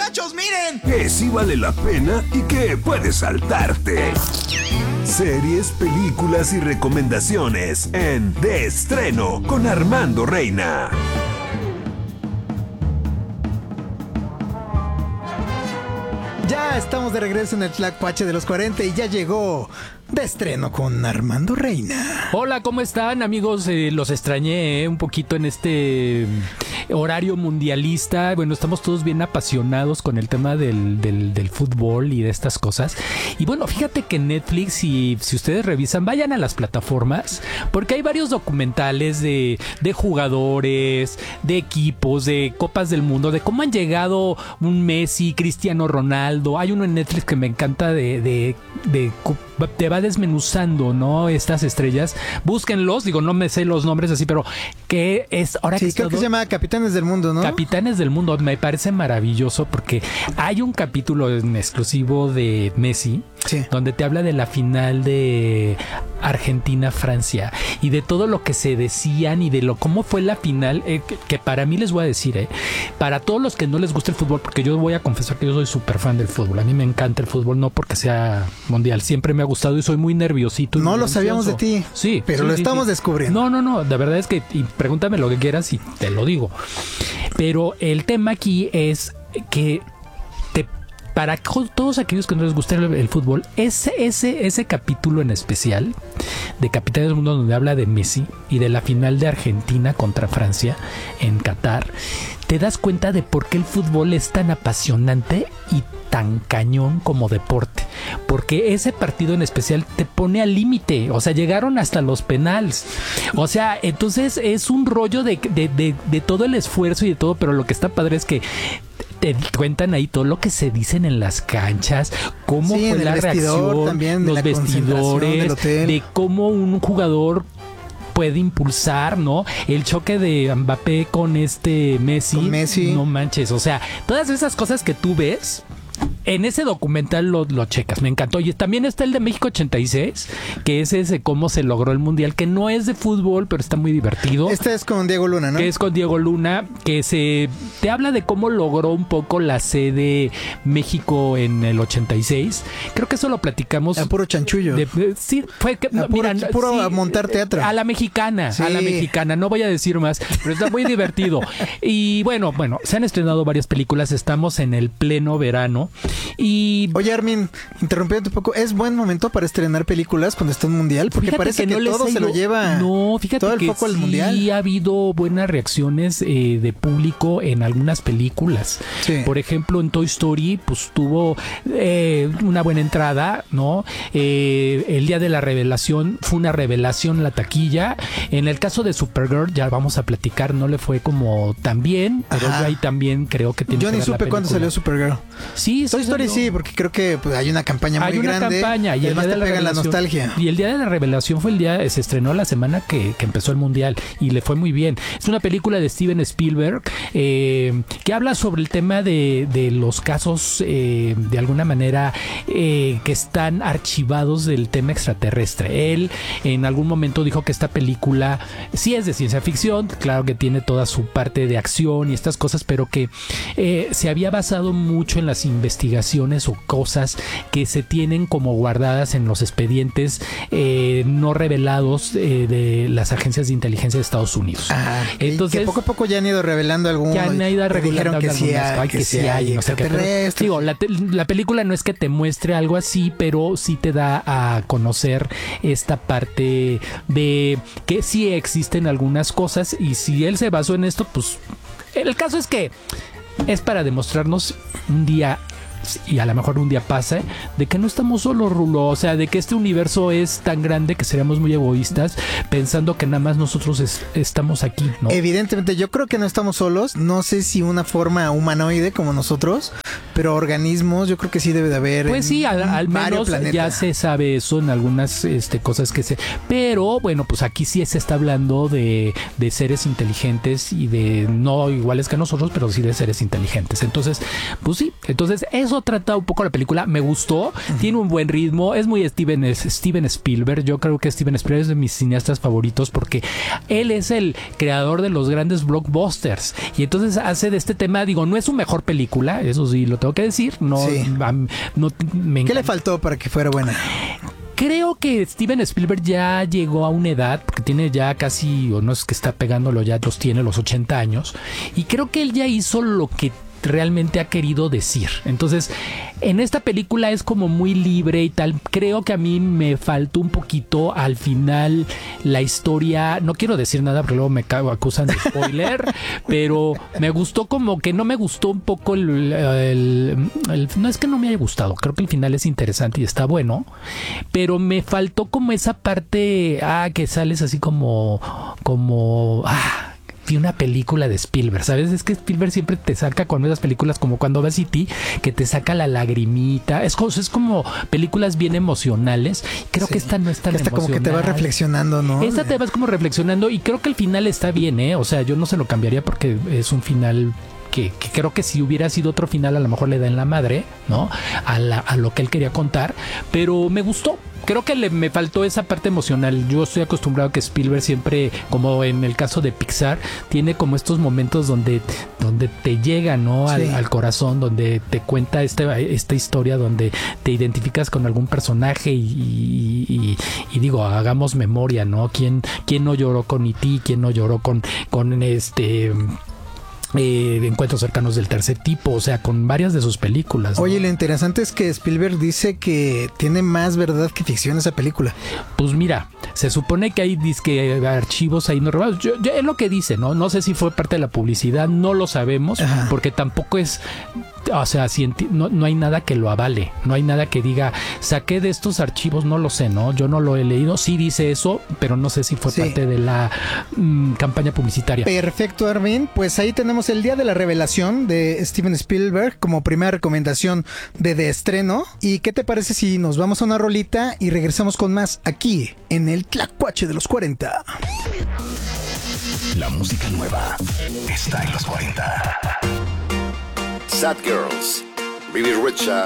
muchachos, miren. Que sí vale la pena y que puedes saltarte. Series, películas y recomendaciones en De Estreno con Armando Reina. Ya estamos de regreso en el Tlacuache de los 40 y ya llegó De Estreno con Armando Reina. Hola, ¿cómo están, amigos? Los extrañé un poquito en este horario mundialista. Bueno, estamos todos bien apasionados con el tema del fútbol y de estas cosas. Y bueno, fíjate que Netflix, si ustedes revisan, vayan a las plataformas, porque hay varios documentales de jugadores, de equipos, de Copas del Mundo, de cómo han llegado un Messi, Cristiano Ronaldo. Hay uno en Netflix que me encanta te va desmenuzando, ¿no? Estas estrellas. Búsquenlos, digo, no me sé los nombres así, pero que es ahora sí, creo que se llama Capitanes del Mundo, ¿no? Capitanes del Mundo. Me parece maravilloso porque hay un capítulo en exclusivo de Messi, sí, donde te habla de la final de Argentina-Francia y de todo lo que se decían y de cómo fue la final, que para mí les voy a decir, para todos los que no les gusta el fútbol, porque yo voy a confesar que yo soy súper fan del fútbol. A mí me encanta el fútbol, no porque sea mundial, siempre me ha gustado y soy muy nerviosito. No lo sabíamos de ti. Sí. Pero lo estamos descubriendo. No, la verdad es que, y pregúntame lo que quieras y te lo digo. Pero el tema aquí es que para todos aquellos que no les gusta el fútbol, ese capítulo en especial de Capitanes del Mundo, donde habla de Messi y de la final de Argentina contra Francia en Qatar, te das cuenta de por qué el fútbol es tan apasionante y tan cañón como deporte. Porque ese partido en especial te pone al límite. O sea, llegaron hasta los penales. O sea, entonces es un rollo de todo el esfuerzo y de todo, pero lo que está padre es que te cuentan ahí todo lo que se dicen en las canchas, cómo fue la reacción, también, los vestidores, de cómo un jugador puede impulsar, ¿no? El choque de Mbappé con Messi. No manches, o sea, todas esas cosas que tú ves en ese documental lo checas, me encantó. Y también está el de México 86, que es ese cómo se logró el mundial, que no es de fútbol, pero está muy divertido. Este es con Diego Luna, ¿no? Que es con Diego Luna, que te habla de cómo logró un poco la sede México en el 86. Creo que eso lo platicamos. A puro chanchullo. Sí, fue que puro montar teatro. A la mexicana, no voy a decir más, pero está muy divertido. Y bueno, se han estrenado varias películas, estamos en el pleno verano. Y oye, Armin, interrumpiéndote un poco, ¿es buen momento para estrenar películas cuando está un mundial? Porque parece que todo se lo lleva, todo el foco al mundial. Sí ha habido buenas reacciones de público en algunas películas. Sí. Por ejemplo, en Toy Story, pues tuvo una buena entrada, ¿no? El día de la revelación fue una revelación la taquilla. En el caso de Supergirl, ya vamos a platicar, no le fue como tan bien, pero yo ahí también creo que tiene que ver. Yo ni supe cuándo salió Supergirl. Sí, Toy Story sí, porque creo que hay una campaña muy grande. Y además te pega la nostalgia. Y el día de la revelación fue se estrenó la semana que empezó el mundial y le fue muy bien. Es una película de Steven Spielberg que habla sobre el tema de los casos de alguna manera que están archivados del tema extraterrestre. Él en algún momento dijo que esta película sí es de ciencia ficción, claro que tiene toda su parte de acción y estas cosas, pero que se había basado mucho en las investigaciones o cosas que se tienen como guardadas en los expedientes no revelados de las agencias de inteligencia de Estados Unidos. Entonces, que poco a poco ya han ido revelando algunos. Ya han ido revelando que sí hay no sé qué, pero, digo, la película no es que te muestre algo así, pero sí te da a conocer esta parte de que sí existen algunas cosas, y si él se basó en esto, pues el caso es que es para demostrarnos un día, y a lo mejor un día pasa, de que no estamos solos, Rulo. O sea, de que este universo es tan grande que seríamos muy egoístas pensando que nada más nosotros estamos aquí, ¿no? Evidentemente, yo creo que no estamos solos. No sé si una forma humanoide como nosotros, pero organismos, yo creo que sí debe de haber. Pues sí, al menos ya se sabe eso en algunas cosas que se... Pero bueno, pues aquí sí se está hablando de seres inteligentes y de no iguales que nosotros, pero sí de seres inteligentes. Entonces, pues sí, Entonces, eso trata un poco la película. Me gustó, tiene un buen ritmo, es muy Steven Spielberg. Yo creo que Steven Spielberg es de mis cineastas favoritos porque él es el creador de los grandes blockbusters. Y entonces hace de este tema, digo, no es su mejor película, eso sí lo tengo que decir. No, ¿Qué le faltó para que fuera buena? Creo que Steven Spielberg ya llegó a una edad, porque tiene ya casi, o no es que está pegándolo, ya tiene los 80 años, y creo que él ya hizo lo que realmente ha querido decir. Entonces, en esta película es como muy libre y tal. Creo que a mí me faltó un poquito al final la historia. No quiero decir nada porque luego me acusan de spoiler, pero me gustó como que no me gustó un poco no es que no me haya gustado. Creo que el final es interesante y está bueno, pero me faltó como esa parte que sales así como vi una película de Spielberg, ¿sabes? Es que Spielberg siempre te saca con esas películas como cuando ves E.T., que te saca la lagrimita. Es como películas bien emocionales. Creo que esta no es tan emocional. Como que te vas reflexionando, ¿no? Esta te vas como reflexionando y creo que el final está bien, ¿eh? O sea, yo no se lo cambiaría porque es un final que creo que si hubiera sido otro final a lo mejor le da en la madre, ¿no? A lo que él quería contar, pero me gustó. Creo que me faltó esa parte emocional. Yo estoy acostumbrado a que Spielberg siempre, como en el caso de Pixar, tiene como estos momentos donde te llega, ¿no? Al corazón, donde te cuenta esta historia, donde te identificas con algún personaje y digo, hagamos memoria, ¿no? ¿Quién no lloró con E.T.? ¿Quién no lloró con Encuentros cercanos del tercer tipo? O sea, con varias de sus películas, ¿no? Oye, lo interesante es que Spielberg dice que tiene más verdad que ficción esa película. Pues mira, se supone que hay archivos ahí no robados. Es lo que dice, ¿no? No sé si fue parte de la publicidad, no lo sabemos. Ajá. Porque tampoco es... O sea, no hay nada que lo avale, no hay nada que diga, saqué de estos archivos, no lo sé, ¿no? Yo no lo he leído, sí dice eso, pero no sé si fue parte de la campaña publicitaria. Perfecto, Armin, pues ahí tenemos el día de la revelación de Steven Spielberg como primera recomendación de estreno. ¿Y qué te parece si nos vamos a una rolita y regresamos con más aquí en el Tlacuache de los 40? La música nueva está en los 40. Sad Girls, Billy Richard